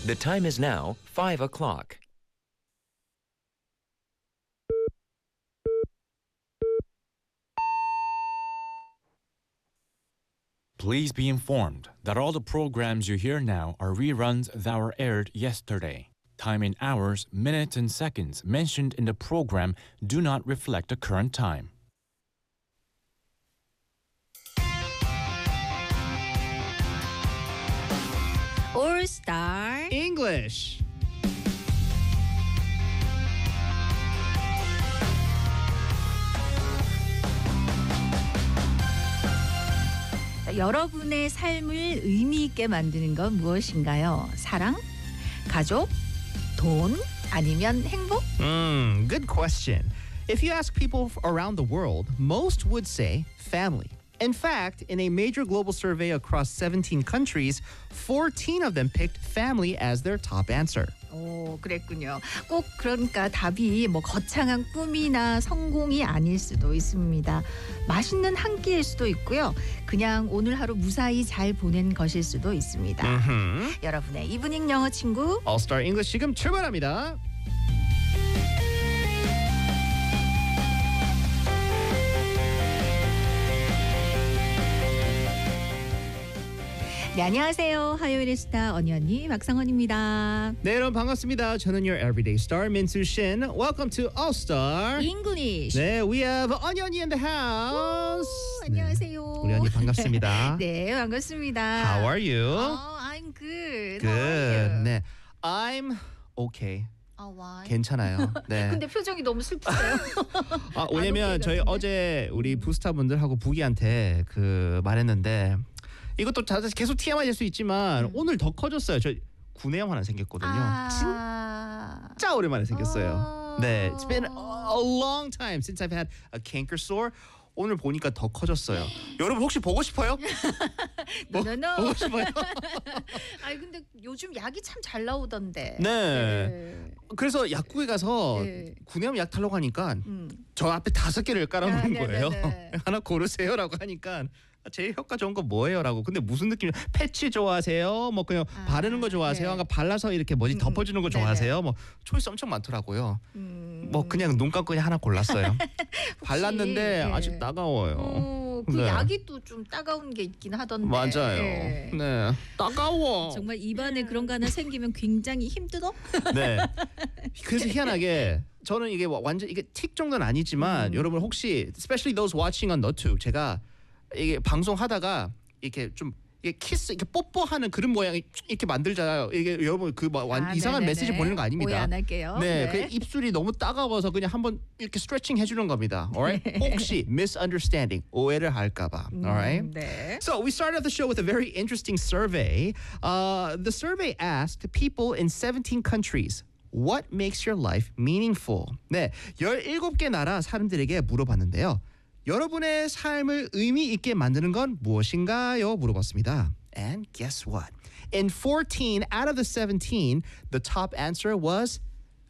The time is now 5 o'clock. Please be informed that all the programs you hear now are reruns that were aired yesterday. Time in hours, minutes, and seconds mentioned in the program do not reflect the current time. All Star English. 여러분의 삶을 의미 있게 만드는 건 무엇인가요? 사랑? 가족? 돈? 아니면 행복? Good question. If you ask people around the world, most would say family. In fact, in a major global survey across 17 countries, 14 of them picked family as their top answer. 오, 그랬군요. 꼭 그러니까 답이 뭐 거창한 꿈이나 성공이 아닐 수도 있습니다. 맛있는 한 끼일 수도 있고요. 그냥 오늘 하루 무사히 잘 보낸 것일 수도 있습니다. 여러분의 이브닝 영어 친구 All Star English 지금 출발합니다. 네, 안녕하세요. 화요일의 스타 언니 박상원입니다. 네, 여러분 반갑습니다. 저는 your everyday star 민수 신. Welcome to All Star. English. 네, we have 언니 in the house. 안녕하세요. 우리 언니 반갑습니다. 네, 반갑습니다. How are you? I'm good. Good. How are you? 네, I'm okay. Why? 괜찮아요. 네. 근데 표정이 너무 슬프세요. 왜냐면 오케이 저희 같은데? 어제 우리 부스타분들하고 부기한테 그 말했는데 이것도 계속 TMI 될 수 있지만 오늘 더 커졌어요. 저 구내염 하나 생겼거든요. 진짜 오랜만에 생겼어요. 네, it's been a long time since I've had a canker sore. 오늘 보니까 더 커졌어요. 여러분 혹시 보고 싶어요? No. 보고 싶어요? 아니 근데 요즘 약이 참 잘 나오던데. 네. 그래서 약국에 가서 네. 구내염 약 달라고 하니까 저 앞에 5개를 깔아놓은 거예요. 하나 고르세요라고 하니까 제일 효과 좋은 거 뭐예요라고. 근데 무슨 느낌? 패치 좋아하세요? 뭐 그냥 바르는 거 좋아하세요? 네. 발라서 이렇게 뭐지 덮어주는 거 좋아하세요? 뭐 초이스 엄청 많더라고요. 뭐 그냥 눈 감고 그냥 하나 골랐어요. 발랐는데 네. 아직 따가워요. 그 네. 약이 또 좀 따가운 게 있긴 하던데. 맞아요. 네. 네, 따가워. 정말 입안에 그런 거 하나 생기면 굉장히 힘들어? 네. 그래서 희한하게 저는 이게 완전 이게 틱 정도는 아니지만 여러분 혹시 especially those watching on NoTube 제가 이게 방송하다가 이렇게 좀 이게 키스 이렇게 뽀뽀하는 그런 모양이 이렇게 만들잖아요. 이게 여러분 그 이상한 네네네. 메시지 보내는 거 아닙니다. 오해 안 할게요. 네, 그 입술이 너무 따가워서 그냥 한번 이렇게 스트레칭 해주는 겁니다. Alright? 혹시 misunderstanding 오해를 할까봐. Alright? 네. So we started off the show with a very interesting survey. The survey asked people in 17 countries. What makes your life meaningful? 네, 17개 나라 사람들에게 물어봤는데요. 여러분의 삶을 의미 있게 만드는 건 무엇인가요? 물어봤습니다. And guess what? In 14 out of the 17, the top answer was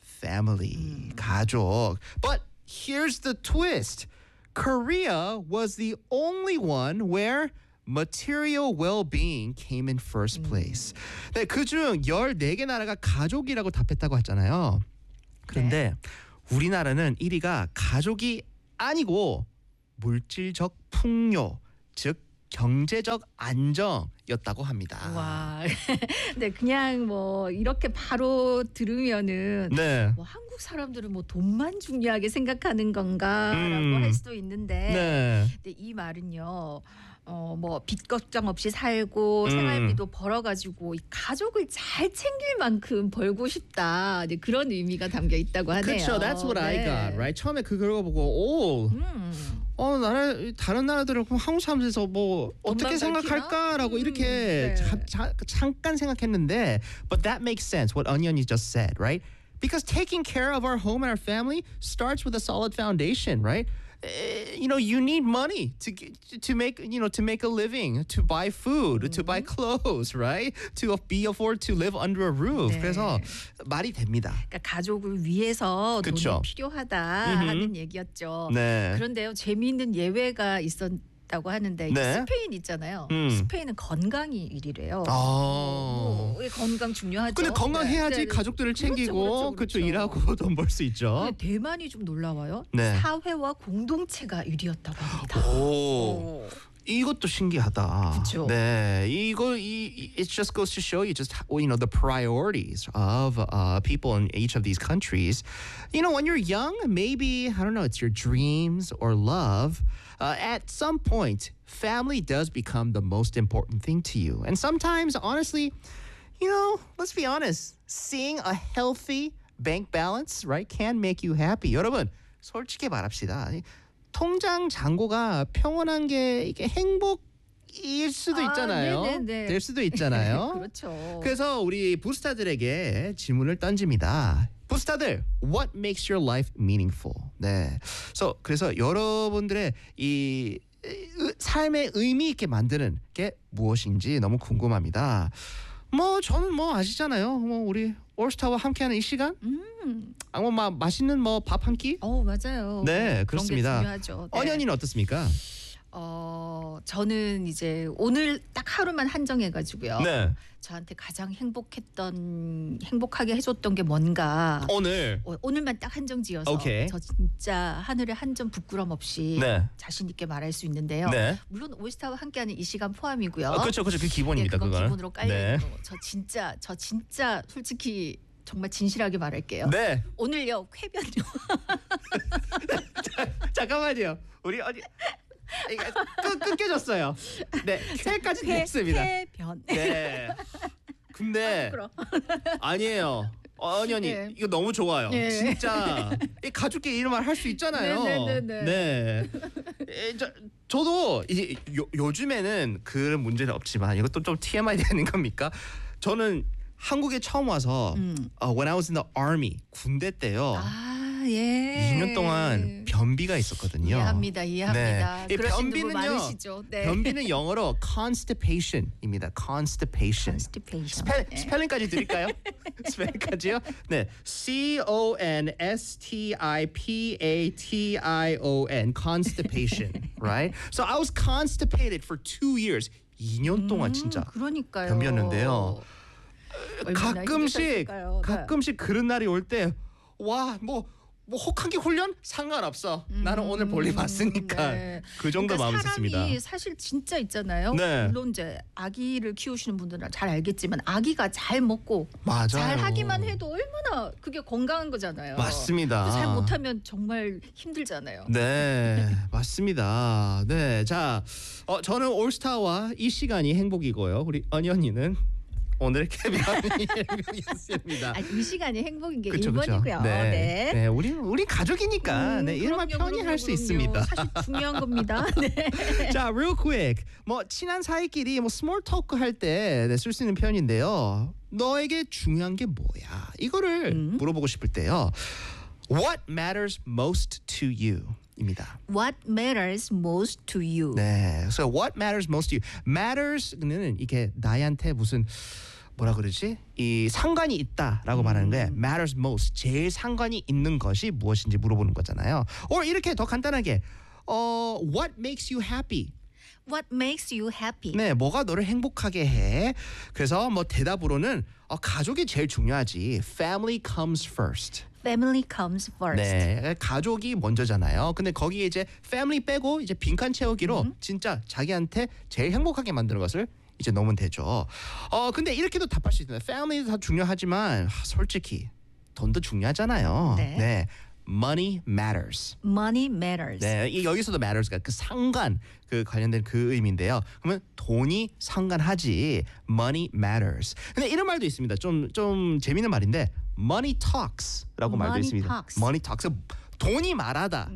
family, 가족. But here's the twist. Korea was the only one where material well-being came in first place. 네, 그중 14개 나라가 가족이라고 답했다고 했잖아요. 그런데 우리나라는 1위가 가족이 아니고 물질적 풍요, 즉 경제적 안정이었다고 합니다. 와, 네 그냥 뭐 이렇게 바로 들으면은 네. 뭐 한국 사람들은 뭐 돈만 중요하게 생각하는 건가라고 할 수도 있는데, 네. 근데 이 말은요. 뭐 빚 걱정 없이 살고 생활비도 벌어가지고 이 가족을 잘 챙길 만큼 벌고 싶다. 네, 그런 의미가 담겨 있다고 하네요. 그렇죠. That's what I got. Right? 처음에 그거 보고 다른 나라들은 그럼 한국 사람들에서 뭐 어떻게 돈만 생각할까라고 이렇게 네. 잠깐 생각했는데, but that makes sense. What Onion just said, right? Because taking care of our home and our family starts with a solid foundation, right? You need money to make a living, to buy food, to buy clothes, right? To be afford to live under a roof. 네. 그래서 말이 됩니다. 그러니까 가족을 위해서 그쵸. 돈이 필요하다 하는 얘기였죠. 네. 그런데요, 재미있는 예외가 있었다고 하는데 네. 스페인 있잖아요. 스페인은 건강이 1위래요. 어. 건강 중요하죠. 근데 건강해야지 네. 가족들을 챙기고 그렇죠. 일하고 돈 벌 수 있죠. 근데 대만이 좀 놀라워요. 네. 사회와 공동체가 1위였다고 합니다. 오. 이것도 신기하다. 그쵸. 네, it just goes to show you just the priorities of people in each of these countries. When you're young, maybe I don't know, it's your dreams or love. At some point, family does become the most important thing to you, and sometimes, honestly, let's be honest, seeing a healthy bank balance, right, can make you happy. 여러분, 솔직히 말합시다. 통장 잔고가 평온한 게 이게 행복일 수도 있잖아요. 네네네. 될 수도 있잖아요. 그렇죠. 그래서 우리 부스타들에게 질문을 던집니다. 부스타들, what makes your life meaningful? 네. 그래서 여러분들의 이 삶의 의미 있게 만드는 게 무엇인지 너무 궁금합니다. 저는 아시잖아요. 우리 올스타와 함께하는 이 시간. 맛있는 밥 한 끼. 맞아요. 네, 그런 그렇습니다. 게 중요하죠. 네. 언연이는 어떻습니까? 저는 이제 오늘 딱 하루만 한정해가지고요. 네. 저한테 가장 행복하게 해줬던 게 뭔가. 오늘만 딱 한정지어서 오케이. 저 진짜 하늘에 한 점 부끄럼 없이 네. 자신 있게 말할 수 있는데요. 네. 물론 올스타와 함께하는 이 시간 포함이고요. 그렇죠. 그 기본입니다. 그건 그거는. 기본으로 깔려 네. 있는 거. 저 진짜 솔직히 정말 진실하게 말할게요. 네. 오늘요 쾌변요. 잠깐만요. 우리 어디 끊겨졌어요. 네. 쾌까지 됐습니다. 쾌변. 네. 근데 아니에요. 언연이 네. 이거 너무 좋아요. 네. 진짜 이 가족끼리 이런 말 할 수 있잖아요. 네네네네. 네. 저도 이제 요즘에는 그런 문제는 없지만 이것도 좀 TMI 되는 겁니까? 저는 한국에 처음 와서 when I was in the army 군대 때요. 예. 2년 동안 변비가 있었거든요. 이해합니다. 네. 이 그러신 분 변비는요. 많으시죠. 네. 변비는 영어로 constipation입니다. constipation. 스펠링까지 드릴까요? 스펠링까지요? 네, constipation, constipation, right? So I was constipated for 2 years. 2년 동안 진짜 그러니까요. 변비였는데요. 얼마나 힘드셨을까요? 가끔씩 그런 날이 올 때 혹한기 훈련 상관없어. 나는 오늘 볼일 봤으니까. 네. 그 정도 마음이 있었습니다. 사람이 사실 진짜 있잖아요. 네. 물론 이제 아기를 키우시는 분들은 잘 알겠지만 아기가 잘 먹고 맞아요. 잘 하기만 해도 얼마나 그게 건강한 거잖아요. 맞습니다. 잘 못하면 정말 힘들잖아요. 네, 맞습니다. 네, 자, 저는 올스타와 이 시간이 행복이고요. 우리 언연이는 오늘의 캐비언이 행복이었습니다. 이 시간이 행복인 게 그쵸. 1번이고요. 네, 네, 우리 가족이니까 이런 말 편히 할 수 있습니다. 사실 중요한 겁니다. 네. 자, real quick. 친한 사이끼리 small talk 할 때 쓸 수 있는 표현인데요. 너에게 중요한 게 뭐야? 이거를 물어보고 싶을 때요. What matters most to you? 입니다. What matters most to you? 네, so what matters most to you? Matters는 이게 나한테 무슨 뭐라 그러지? 이 상관이 있다라고 말하는 게 matters most, 제일 상관이 있는 것이 무엇인지 물어보는 거잖아요. or 이렇게 더 간단하게 what makes you happy? What makes you happy? 네, 뭐가 너를 행복하게 해? 그래서 대답으로는 가족이 제일 중요하지. Family comes first. Family comes first. 네, 가족이 먼저잖아요. 근데 거기에 이제 family 빼고 이제 빈칸 채우기로 진짜 자기한테 제일 행복하게 만드는 것을 이제 넣으면 되죠. 근데 이렇게도 답할 수 있는데 family도 다 중요하지만 솔직히 돈도 중요하잖아요. 네. Money matters. Money matters. 네, 여기서도 matters가 그 상관 관련된 그 의미인데요. 그러면 돈이 상관하지. Money matters. 근데 이런 말도 있습니다. 좀 재미있는 말인데 money talks라고 말도 있습니다. talks. Money talks. 돈이 말하다.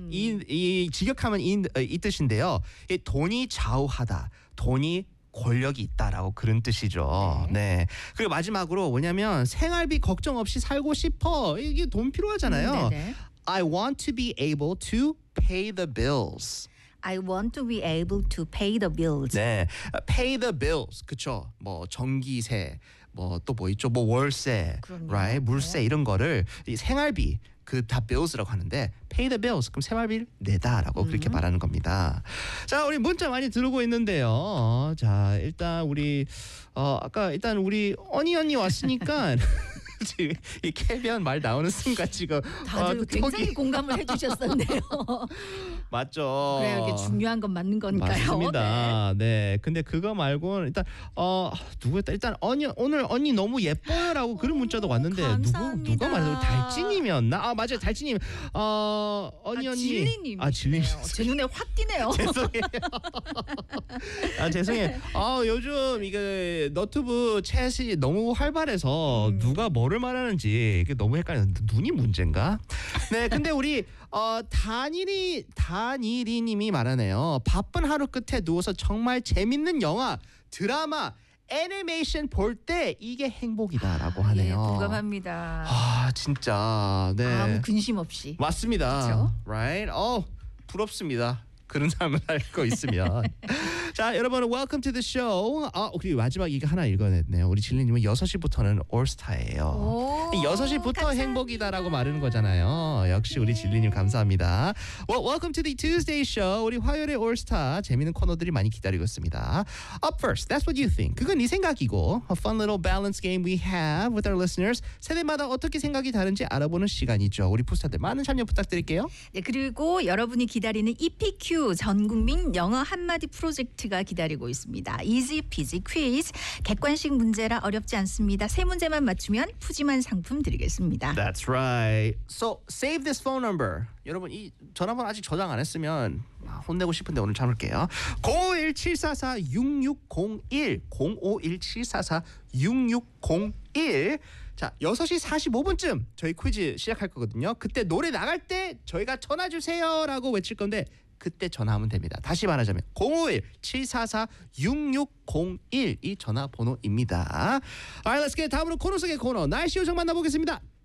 이 직역하면 이 뜻인데요. 이 돈이 좌우하다. 돈이 권력이 있다라고 그런 뜻이죠. 네. 그리고 마지막으로 뭐냐면 생활비 걱정 없이 살고 싶어. 이게 돈 필요하잖아요. I want to be able to pay the bills. I want to be able to pay the bills. 네, pay the bills. 그쵸? 뭐 전기세, 뭐 또 뭐 있죠? 뭐 월세, 그럼요. right? 물세 이런 거를 이 생활비 그 다 bills라고 하는데 pay the bills 그럼 생활비를 내다라고 그렇게 말하는 겁니다. 자, 우리 문자 많이 들어오고 있는데요. 자, 일단 우리 아까 일단 우리 언니 왔으니까 지금 이 캐비안 말 나오는 순간 지금 다들 그 굉장히 턱이 공감을 해주셨었네요. 맞죠. 그래요, 이게 중요한 건 맞는 거니까요. 맞습니다. 네. 근데 그거 말고는 일단 누구였다? 일단 오늘 언니 너무 예뻐요라고 그런 문자도 왔는데 감사합니다. 누가 말해도 달진님이었나? 아, 맞아요. 달진님. 언니. 진리님. 진리님. 제 눈에 확 띄네요. 죄송해요. 죄송해요. 요즘 이게 너튜브 챗이 너무 활발해서 누가 뭐를 말하는지 이게 너무 헷갈리는데 눈이 문제인가? 네, 근데 우리 다니리님이 말하네요. 바쁜 하루 끝에 누워서 정말 재밌는 영화, 드라마, 애니메이션 볼 때 이게 행복이다라고 하네요. 예, 공감합니다. 진짜. 네. 아무 근심 없이. 맞습니다. 그쵸? Right? 부럽습니다. 그런 사람을 알고 있으면. 자, 여러분 welcome to the show. 우리 마지막 이거 하나 읽어냈네요. 우리 진리님은 6시부터는 올스타예요. 6시부터 감사합니다. 행복이다라고 말하는 거잖아요. 역시 우리 진리님 감사합니다. Well, welcome to the Tuesday show. 우리 화요일의 올스타 재미있는 코너들이 많이 기다리고 있습니다. Up first, that's what you think. 그건 네 생각이고 a fun little balance game we have with our listeners. 세대마다 어떻게 생각이 다른지 알아보는 시간이죠. 우리 푸스타들 많은 참여 부탁드릴게요. 네, 그리고 여러분이 기다리는 EPQ 전국민 영어 한마디 프로젝트가 기다리고 있습니다. Easy Peasy Quiz. 객관식 문제라 어렵지 않습니다. 3문제만 맞추면 푸짐한 상품 드리겠습니다. That's right. So save this phone number. 여러분 이 전화번호 아직 저장 안 했으면 혼내고 싶은데 오늘 참을게요. 051-744-6601 051-744-6601 자, 6시 45분쯤 저희 퀴즈 시작할 거거든요. 그때 노래 나갈 때 저희가 전화 주세요라고 외칠 건데 그때 전화하면 됩니다. 다시 말하자면 051-744-6601 이 전화번호입니다. Alright, let's get 다음으로 코너 속의 코너 날씨 요정 만나보겠습니다.